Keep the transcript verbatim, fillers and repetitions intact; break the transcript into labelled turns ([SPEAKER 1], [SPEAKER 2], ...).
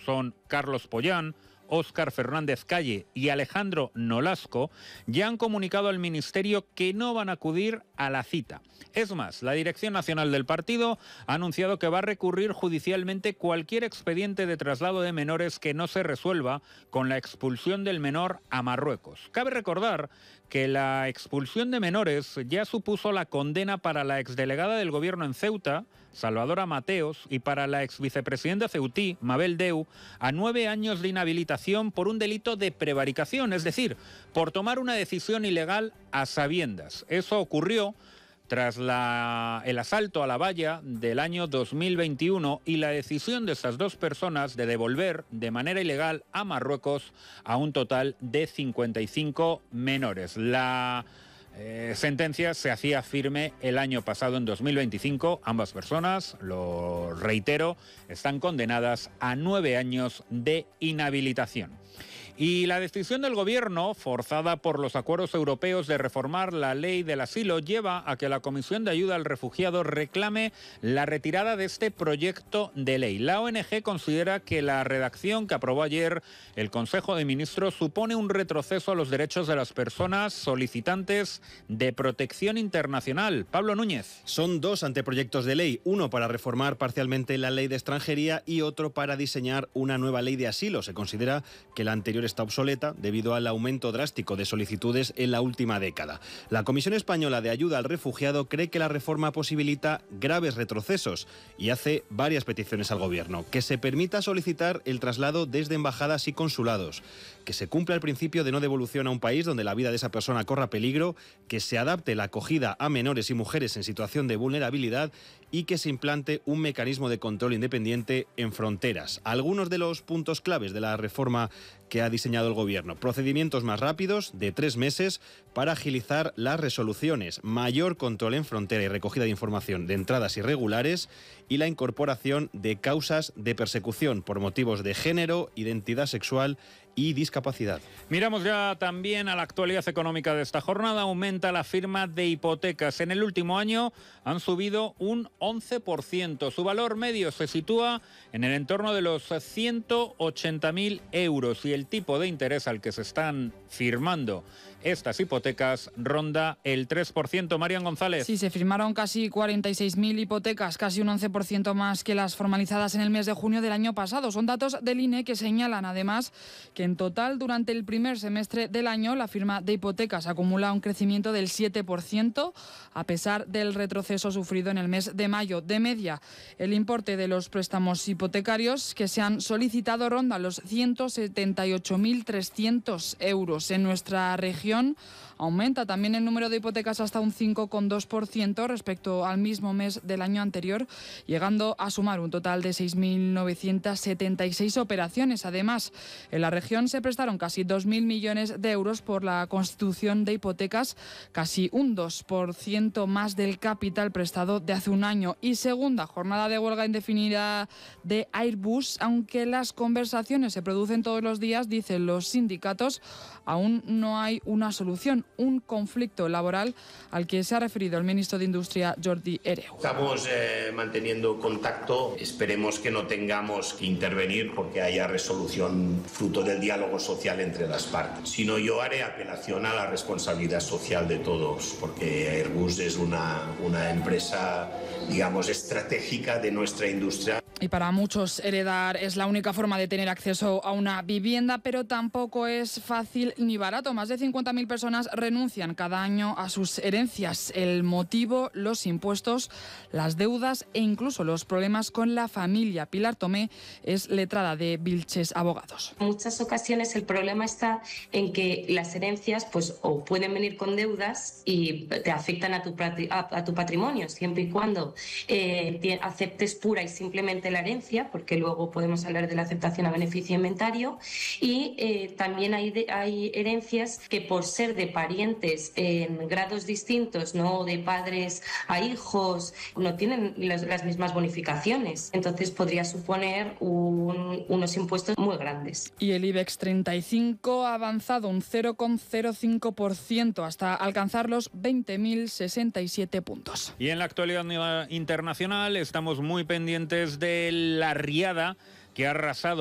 [SPEAKER 1] son Carlos Pollán, Óscar Fernández Calle y Alejandro Nolasco, ya han comunicado al Ministerio que no van a acudir a la cita. Es más, la Dirección Nacional del partido ha anunciado que va a recurrir judicialmente cualquier expediente de traslado de menores que no se resuelva con la expulsión del menor a Marruecos. Cabe recordar que la expulsión de menores ya supuso la condena para la exdelegada del Gobierno en Ceuta, Salvadora Mateos, y para la exvicepresidenta ceutí, Mabel Deu, a nueve años de inhabilitación por un delito de prevaricación, es decir, por tomar una decisión ilegal a sabiendas. Eso ocurrió tras la, el asalto a la valla del año dos mil veintiuno y la decisión de estas dos personas de devolver de manera ilegal a Marruecos a un total de cincuenta y cinco menores. La eh, sentencia se hacía firme el año pasado, en dos mil veinticinco. Ambas personas, lo reitero, están condenadas a nueve años de inhabilitación. Y la decisión del Gobierno, forzada por los acuerdos europeos de reformar la ley del asilo, lleva a que la Comisión de Ayuda al Refugiado reclame la retirada de este proyecto de ley. La O N G considera que la redacción que aprobó ayer el Consejo de Ministros supone un retroceso a los derechos de las personas solicitantes de protección internacional. Pablo Núñez.
[SPEAKER 2] Son dos anteproyectos de ley, uno para reformar parcialmente la ley de extranjería y otro para diseñar una nueva ley de asilo. Se considera que la anterior está obsoleta debido al aumento drástico de solicitudes en la última década. La Comisión Española de Ayuda al Refugiado cree que la reforma posibilita graves retrocesos y hace varias peticiones al Gobierno: que se permita solicitar el traslado desde embajadas y consulados, que se cumpla el principio de no devolución a un país donde la vida de esa persona corra peligro, que se adapte la acogida a menores y mujeres en situación de vulnerabilidad y que se implante un mecanismo de control independiente en fronteras. Algunos de los puntos claves de la reforma que ha diseñado el Gobierno: procedimientos más rápidos, de tres meses, para agilizar las resoluciones, mayor control en frontera y recogida de información de entradas irregulares y la incorporación de causas de persecución por motivos de género, identidad sexual y discapacidad.
[SPEAKER 1] Miramos ya también a la actualidad económica de esta jornada. Aumenta la firma de hipotecas. En el último año han subido un once por ciento. Su valor medio se sitúa en el entorno de los ciento ochenta mil euros y el tipo de interés al que se están firmando estas hipotecas ronda el tres por ciento. Marian González.
[SPEAKER 3] Sí, se firmaron casi cuarenta y seis mil hipotecas, casi un once por ciento más que las formalizadas en el mes de junio del año pasado. Son datos del I N E que señalan además que en total durante el primer semestre del año la firma de hipotecas acumula un crecimiento del siete por ciento a pesar del retroceso sufrido en el mes de mayo. De media, el importe de los préstamos hipotecarios que se han solicitado ronda los ciento setenta y ocho mil trescientos euros. En nuestra región aumenta también el número de hipotecas hasta un cinco coma dos por ciento respecto al mismo mes del año anterior, llegando a sumar un total de seis mil novecientas setenta y seis operaciones. Además, en la región se prestaron casi dos mil millones de euros por la constitución de hipotecas, casi un dos por ciento más del capital prestado de hace un año. Y segunda jornada de huelga indefinida de Airbus, aunque las conversaciones se producen todos los días, dicen los sindicatos, aún no hay una solución, un conflicto laboral al que se ha referido el ministro de Industria, Jordi Hereu.
[SPEAKER 4] Estamos eh, manteniendo contacto, esperemos que no tengamos que intervenir porque haya resolución fruto del diálogo social entre las partes. Si no, yo haré apelación a la responsabilidad social de todos, porque Airbus es una, una empresa, digamos, estratégica de nuestra industria.
[SPEAKER 3] Y para muchos heredar es la única forma de tener acceso a una vivienda, pero tampoco es fácil ni barato. Más de cincuenta mil personas renuncian cada año a sus herencias. El motivo, los impuestos, las deudas e incluso los problemas con la familia. Pilar Tomé es letrada de Vilches Abogados.
[SPEAKER 5] En muchas ocasiones el problema está en que las herencias pues o pueden venir con deudas y te afectan a tu, a, a tu patrimonio, siempre y cuando eh, aceptes pura y simplemente la herencia, porque luego podemos hablar de la aceptación a beneficio inventario, y eh, también hay, de, hay herencias que por ser de parientes en grados distintos, no de padres a hijos, no tienen las, las mismas bonificaciones, entonces podría suponer un, unos impuestos muy grandes.
[SPEAKER 3] Y el IBEX treinta y cinco ha avanzado un cero coma cero cinco por ciento hasta alcanzar los veinte mil sesenta y siete puntos.
[SPEAKER 1] Y en la actualidad internacional estamos muy pendientes de la riada que ha arrasado